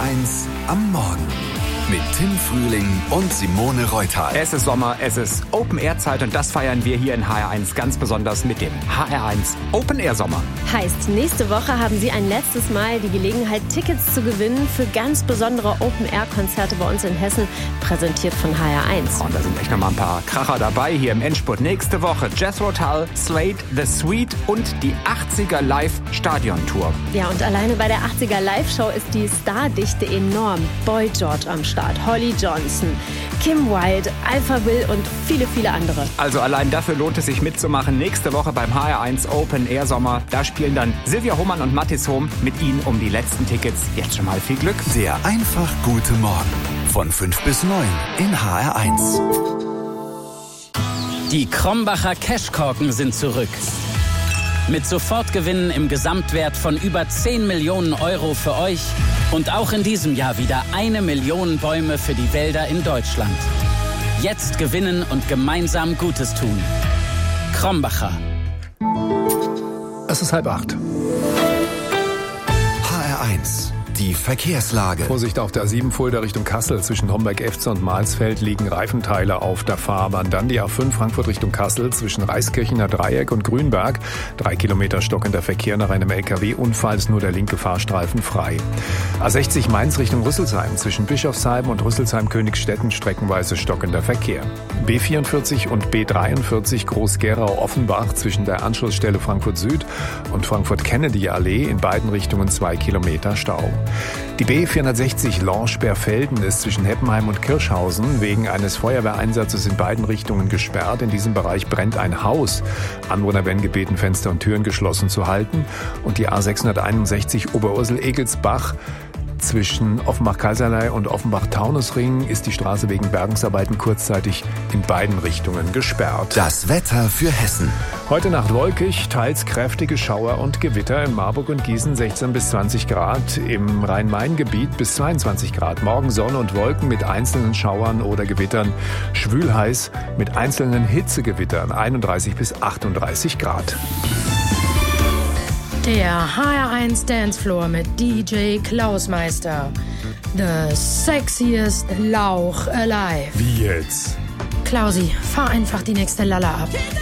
HR1 am Morgen. Mit Tim Frühling und Simone Reuthal. Es ist Sommer, es ist Open-Air-Zeit und das feiern wir hier in HR1 ganz besonders mit dem HR1 Open-Air-Sommer. Heißt, nächste Woche haben Sie ein letztes Mal die Gelegenheit, Tickets zu gewinnen für ganz besondere Open-Air-Konzerte bei uns in Hessen, präsentiert von HR1. Und da sind echt nochmal ein paar Kracher dabei hier im Endspurt. Nächste Woche Jethro Tull, Slade, The Sweet und die 80er Live-Stadion-Tour. Ja, und alleine bei der 80er Live-Show ist die Stardichte enorm. Boy George am Start, Holly Johnson, Kim Wilde, Alpha Will und viele, viele andere. Also allein dafür lohnt es sich mitzumachen. Nächste Woche beim HR1 Open-Air-Sommer. Da spielen dann Silvia Hohmann und Mathis Hohm mit Ihnen um die letzten Tickets. Jetzt schon mal viel Glück. Der einfach gute Morgen von 5 bis 9 in HR1. Die Krombacher Cashkorken sind zurück. Mit Sofortgewinnen im Gesamtwert von über 10 Millionen Euro für euch und auch in diesem Jahr wieder 1 Million Bäume für die Wälder in Deutschland. Jetzt gewinnen und gemeinsam Gutes tun. Krombacher. Es ist 7:30. HR1, die Verkehrslage. Vorsicht auf der A7 Fulda Richtung Kassel. Zwischen Homberg-Efze und Mahlsfeld liegen Reifenteile auf der Fahrbahn. Dann die A5 Frankfurt Richtung Kassel zwischen Reiskirchener Dreieck und Grünberg. 3 Kilometer stockender Verkehr nach einem LKW-Unfall, ist nur der linke Fahrstreifen frei. A60 Mainz Richtung Rüsselsheim. Zwischen Bischofsheim und Rüsselsheim-Königsstetten streckenweise stockender Verkehr. B44 und B43 Groß-Gerau-Offenbach zwischen der Anschlussstelle Frankfurt Süd und Frankfurt-Kennedy-Allee in beiden Richtungen 2 Kilometer Stau. Die B460 Lorsch-Berfelden ist zwischen Heppenheim und Kirschhausen wegen eines Feuerwehreinsatzes in beiden Richtungen gesperrt. In diesem Bereich brennt ein Haus. Anwohner werden gebeten, Fenster und Türen geschlossen zu halten. Und die A661 Oberursel-Egelsbach zwischen Offenbach-Kaiserlei und Offenbach-Taunusring ist die Straße wegen Bergungsarbeiten kurzzeitig in beiden Richtungen gesperrt. Das Wetter für Hessen. Heute Nacht wolkig, teils kräftige Schauer und Gewitter. In Marburg und Gießen 16 bis 20 Grad. Im Rhein-Main-Gebiet bis 22 Grad. Morgen Sonne und Wolken mit einzelnen Schauern oder Gewittern. Schwül heiß mit einzelnen Hitzegewittern. 31 bis 38 Grad. Der HR1 Dancefloor mit DJ Klausmeister. The sexiest Lauch alive. Wie jetzt? Klausi, fahr einfach die nächste Lalla ab.